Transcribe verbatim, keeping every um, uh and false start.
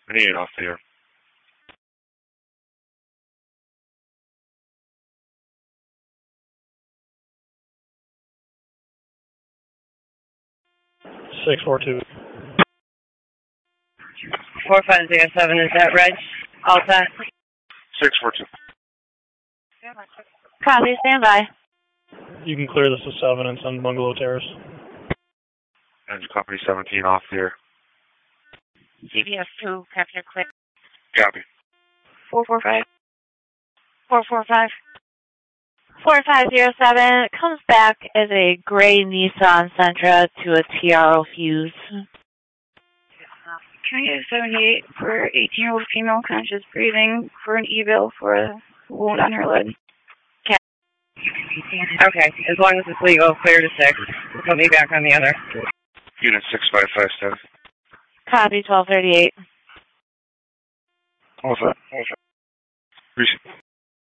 twenty-eight off the air. six four two. four five zero seven, is that Reg? All set? six four two. Copy, stand by. You can clear this to seven and send Bungalow Terrace. Engine Company seventeen off the air. C B S two, capture clear. Copy. four four five. four four five. four five zero seven, it comes back as a gray Nissan Sentra to a T R O fuse. Can I get a seventy-eight for eighteen-year-old female conscious breathing for an eval for a wound on her leg? Okay, as long as it's legal, clear to six. Put me back on the other. Unit six five five seven. Copy, twelve thirty-eight. All set. All set. Receive.